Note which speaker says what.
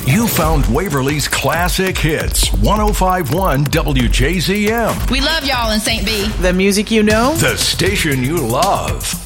Speaker 1: You found Waverly's classic hits, 105.1 WJZM.
Speaker 2: We love y'all in St. B.
Speaker 3: The music you know.
Speaker 1: The station you love.